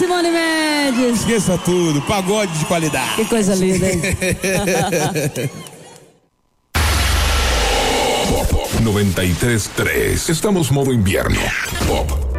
Simone Mendes. Esqueça tudo, pagode de qualidade. Que coisa linda, hein? 93.3. Estamos modo invierno. Pop